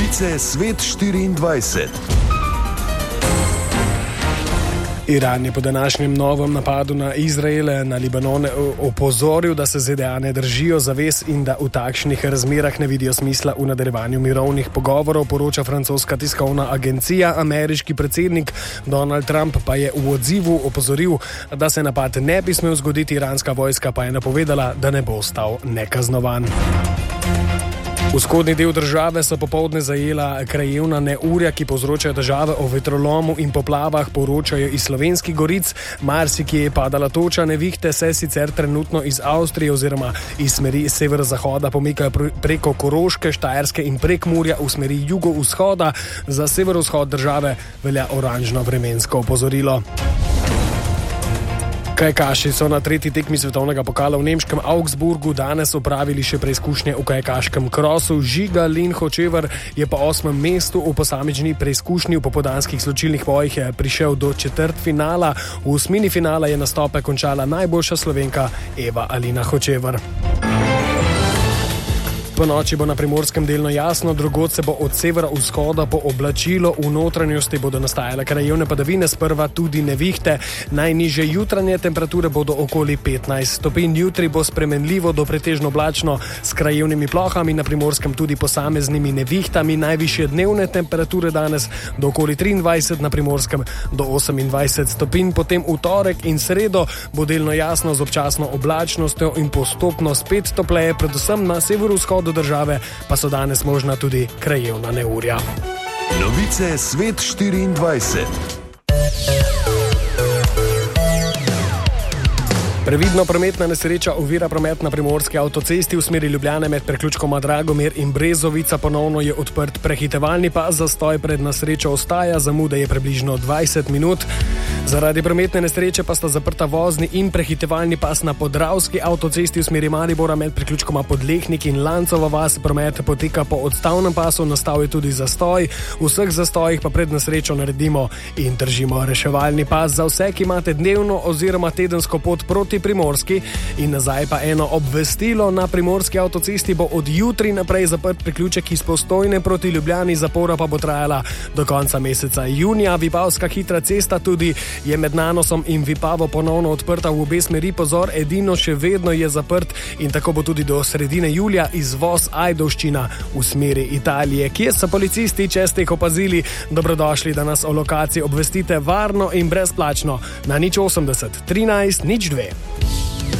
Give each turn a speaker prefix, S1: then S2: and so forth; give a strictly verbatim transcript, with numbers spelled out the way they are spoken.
S1: Novice Svet štiriindvajset.
S2: Iran je po današnjem novem napadu na Izrael na Libanon opozoril, da se Z D A ne držijo zavez in da v takšnih razmerah ne vidijo smisla v nadaljevanju mirovnih pogovorov, poroča francoska tiskovna agencija. Ameriški predsednik Donald Trump pa je v odzivu opozoril, da se napad ne bi smel zgoditi, iranska vojska pa je napovedala, da ne bo ostal nekaznovan. Vzhodni del države so popoldne zajela krajevna neurja, ki povzročajo težave o vetrolomu in poplavah, poročajo iz Slovenskih goric. Marsikje je padala toča, nevihte se sicer trenutno iz Avstrije oziroma iz smeri severozahoda pomikajo preko Koroške, Štajerske in Prekmurja v smeri jugovzhoda. Za severovzhod države velja oranžno vremensko opozorilo. Kajakaši so na tretji tekmi svetovnega pokala v nemškem Augsburgu danes opravili še preizkušnje v kajakaškem krosu. Žiga Lin Hočevar je po osmem mestu v posamični preizkušnji v popoldanskih sločilnih bojih prišel do četrtfinala. V osmini finala je nastope končala najboljša Slovenka Eva Alina Hočevar. Po noči bo na Primorskem delno jasno, drugod se bo od severa vzhoda pooblačilo, v notranjosti bodo nastajale krajevne padavine, sprva tudi nevihte. Najnižje jutranje temperature bodo okoli petnajst stopinj. Jutri bo spremenljivo do pretežno oblačno s krajevnimi plohami, na Primorskem tudi posameznimi nevihtami. Najvišje dnevne temperature danes do okoli triindvajset, na Primorskem do osemindvajset stopinj. Potem v torek in sredo bo delno jasno z občasno oblačnostjo in postopno spet topleje, predvsem na severovzhodu do države pa so danes možna tudi krajevna neurja.
S1: Novice Svet štiriindvajset.
S2: Previdno prometna nesreča ovira promet na primorski avtocesti v smeri Ljubljane med preključkoma Dragomir in Brezovica. Ponovno je odprt prehitevalni pas, zastoj pred nesrečo ostaja, zamuda je približno dvajset minut. Zaradi prometne nesreče pa sta zaprta vozni in prehitevalni pas na Podravski avtocesti v smeri Maribora med priključkoma Podlehnik in Lancova vas. Promet poteka po odstavnem pasu, nastal je tudi zastoj. V vseh zastojih pa pred nesrečo naredimo in držimo reševalni pas. Za vse, ki imate dnevno oziroma tedensko pot proti Primorski in nazaj, pa eno obvestilo: na Primorski avtocesti bo od jutri naprej zaprt priključek iz Postojne proti Ljubljani, zapora pa bo trajala do konca meseca junija. Vipavska hitra cesta tudi je med Nanosom in Vipavo ponovno odprta v obe smeri. Pozor, edino še vedno je zaprt in tako bo tudi do sredine julija izvoz Ajdovščina v smeri Italije. Kje so policisti, če ste jih opazili? Dobrodošli, da nas o lokaciji obvestite varno in brezplačno na nič osemdeset trinajst nič dve.